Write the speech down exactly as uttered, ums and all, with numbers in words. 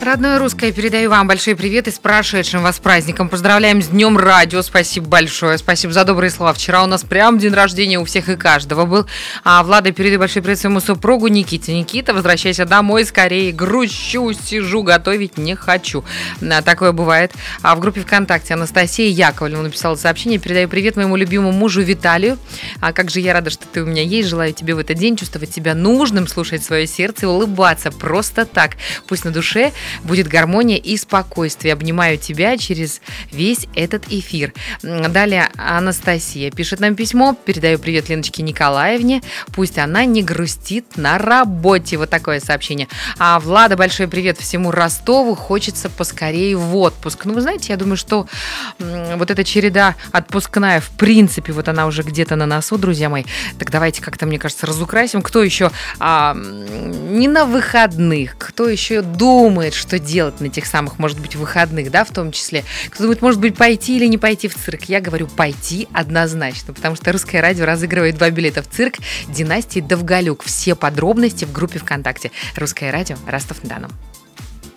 Родное русское, передаю вам большой привет и с прошедшим вас праздником. Поздравляем с Днем Радио. Спасибо большое. Спасибо за добрые слова. Вчера у нас прям день рождения у всех и каждого был. А Влада, передаю большой привет своему супругу Никите. Никита, возвращайся домой скорее. Грущу, сижу, готовить не хочу. Такое бывает. А в группе ВКонтакте Анастасия Яковлева написала сообщение. Передаю привет моему любимому мужу Виталию. А как же я рада, что ты у меня есть. Желаю тебе в этот день чувствовать себя нужным, слушать свое сердце и улыбаться просто так. Пусть на душе будет гармония и спокойствие. Обнимаю тебя через весь этот эфир. Далее Анастасия пишет нам письмо. Передаю привет Леночке Николаевне. Пусть она не грустит на работе. Вот такое сообщение. А Влада, большой привет всему Ростову. Хочется поскорее в отпуск. Ну, вы знаете, я думаю, что вот эта череда отпускная, в принципе, вот она уже где-то на носу, друзья мои. Так давайте как-то, мне кажется, разукрасим. Кто еще а, не на выходных, кто еще думает, что делать на тех самых, может быть, выходных, да, в том числе. Кто думает, может быть, пойти или не пойти в цирк. Я говорю, пойти однозначно, потому что Русское радио разыгрывает два билета в цирк династии Довголюк. Все подробности в группе ВКонтакте. Русское радио Ростов-на-Дону.